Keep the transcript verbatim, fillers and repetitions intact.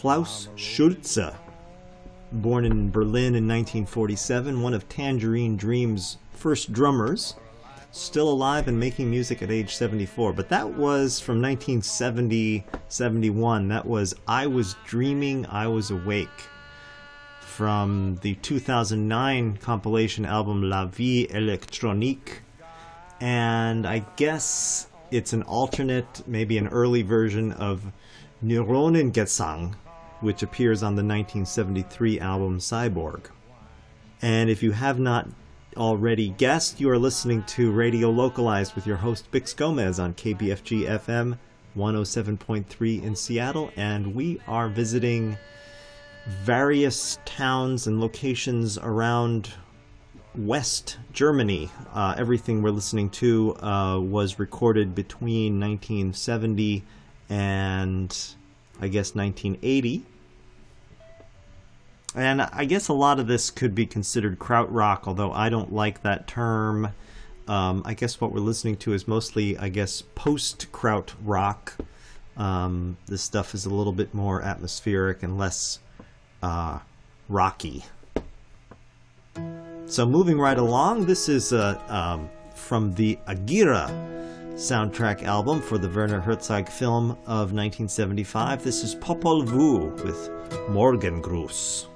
Klaus Schulze, born in Berlin in nineteen forty-seven, one of Tangerine Dream's first drummers, still alive and making music at age seventy-four. But that was from nineteen seventy seventy-one. That was I Was Dreaming, I Was Awake, from the two thousand nine compilation album La Vie Electronique. And I guess it's an alternate, maybe an early version of Neuronengesang, which appears on the nineteen seventy-three album Cyborg. And if you have not already guessed, you are listening to Radio Localized with your host Bix Gomez on K B F G F M one oh seven point three in Seattle, and we are visiting various towns and locations around West Germany. Uh, everything we're listening to uh, was recorded between nineteen seventy and I guess nineteen eighty. And I guess a lot of this could be considered krautrock, although I don't like that term. Um, I guess what we're listening to is mostly, I guess, post-krautrock. Um, this stuff is a little bit more atmospheric and less uh, rocky. So moving right along, this is uh, um, from the Agira soundtrack album for the Werner Herzog film of nineteen seventy-five. This is Popol Vuh with Morgengruß.